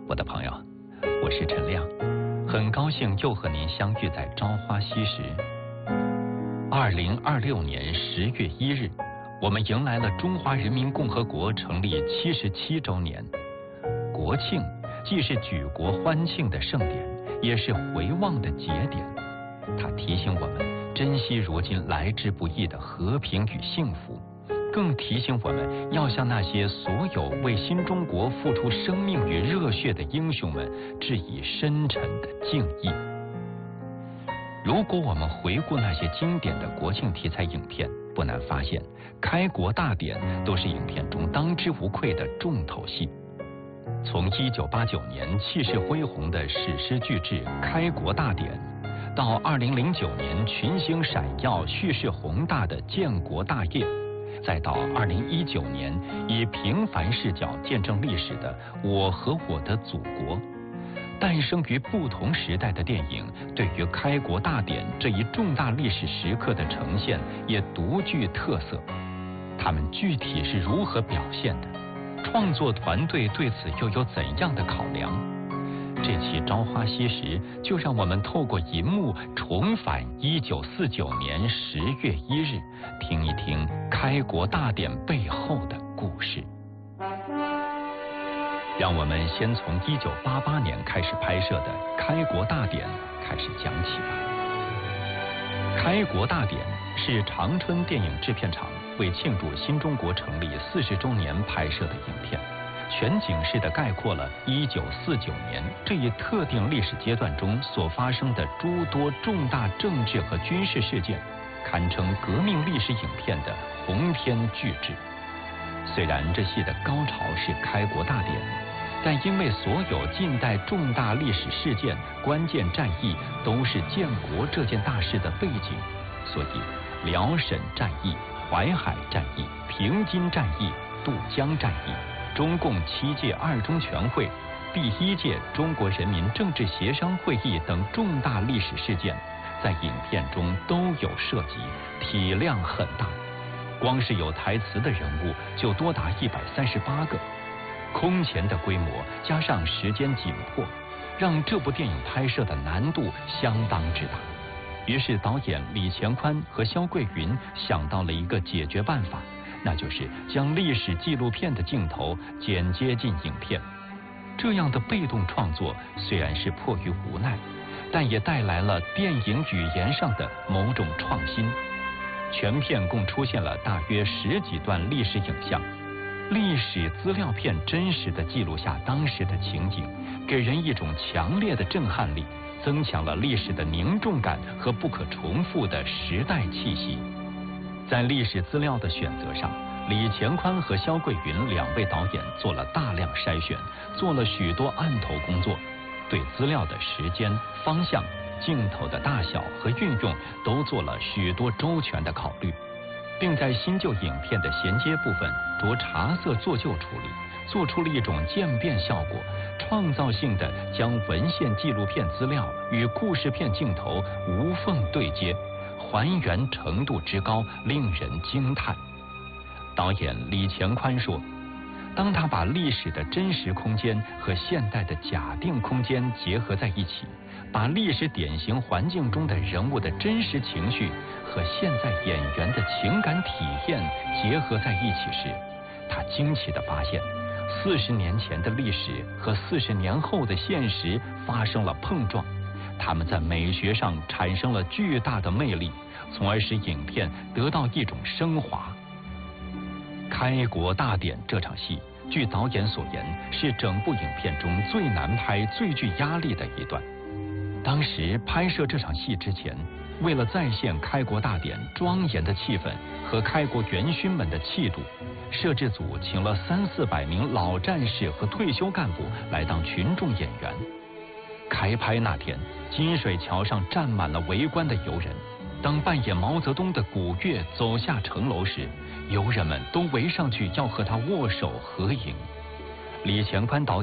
我的朋友，我是陈亮，很高兴又和您相遇在朝花夕拾。2026年10月1日，我们迎来了中华人民共和国成立77周年。国庆既是举国欢庆的盛典，也是回望的节点。它提醒我们珍惜如今来之不易的和平与幸福，更提醒我们要向那些所有为新中国付出生命与热血的英雄们致以深沉的敬意。如果我们回顾那些经典的国庆题材影片，不难发现，开国大典都是影片中当之无愧的重头戏。从1989年气势恢宏的史诗巨制《开国大典》，到2009年群星闪耀、叙事宏大的《建国大业》，再到2019年以平凡视角见证历史的《我和我的祖国》，诞生于不同时代的电影，对于开国大典这一重大历史时刻的呈现也独具特色。他们具体是如何表现的？创作团队对此又有怎样的考量？这期朝花夕拾就让我们透过银幕重返1949年10月1日，听一听开国大典背后的故事。让我们先从1988年开始拍摄的开国大典开始讲起吧。开国大典是长春电影制片厂为庆祝新中国成立40周年拍摄的影片，全景式地概括了1949年这一特定历史阶段中所发生的诸多重大政治和军事事件，堪称革命历史影片的鸿篇巨制。虽然这戏的高潮是开国大典，但因为所有近代重大历史事件、关键战役都是建国这件大事的背景，所以辽沈战役、淮海战役、平津战役、渡江战役、中共7届2中全会、第1届中国人民政治协商会议等重大历史事件，在影片中都有涉及，体量很大。光是有台词的人物就多达138个。空前的规模加上时间紧迫，让这部电影拍摄的难度相当之大。于是导演李乾宽和肖桂云想到了一个解决办法，那就是将历史纪录片的镜头剪接进影片。这样的被动创作虽然是迫于无奈，但也带来了电影语言上的某种创新。全片共出现了大约10几段历史影像，历史资料片真实地记录下当时的情景，给人一种强烈的震撼力，增强了历史的凝重感和不可重复的时代气息。在历史资料的选择上，李乾宽和肖桂云2位导演做了大量筛选，做了许多案头工作，对资料的时间、方向、镜头的大小和运用都做了许多周全的考虑，并在新旧影片的衔接部分着茶色做旧处理，做出了一种渐变效果，创造性地将文献纪录片资料与故事片镜头无缝对接，还原程度之高，令人惊叹。导演李乾宽说，当他把历史的真实空间和现代的假定空间结合在一起，把历史典型环境中的人物的真实情绪和现在演员的情感体验结合在一起时，他惊奇地发现，40年前的历史和40年后的现实发生了碰撞，他们在美学上产生了巨大的魅力，从而使影片得到一种升华。开国大典这场戏，据导演所言，是整部影片中最难拍、最具压力的一段。当时拍摄这场戏之前，为了再现开国大典庄严的气氛和开国元勋们的气度，摄制组请了300-400名老战士和退休干部来当群众演员。开拍那天，金水桥上站满了围观的游人。当扮演毛泽东的古月走下城楼时，游人们都围上去要和他握手合影。李乾宽导